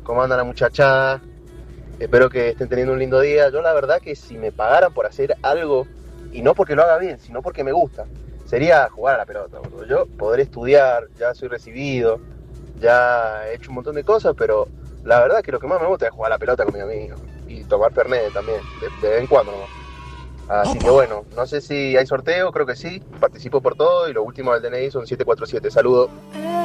¿Cómo anda la muchachada? Espero que estén teniendo un lindo día. Yo la verdad que si me pagaran por hacer algo, y no porque lo haga bien, sino porque me gusta, sería jugar a la pelota, boludo. Yo podré estudiar, ya soy recibido, ya he hecho un montón de cosas, pero la verdad que lo que más me gusta es jugar a la pelota con mis amigos. Y tomar Fernet también, de vez en cuando nomás. Así que bueno, no sé si hay sorteo, creo que sí. Participo por todo y lo último del DNI son 747. Saludos.